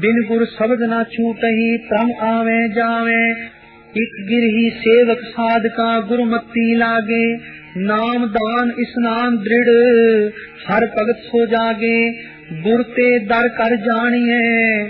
बिन गुर शब्द न छूटही त्रम आवे जावे। इक गिरही सेवक साधका गुरमति लागे। नाम दान स्नान दृढ़ हर भगत सो जागे। गुर ते दर कर जानिए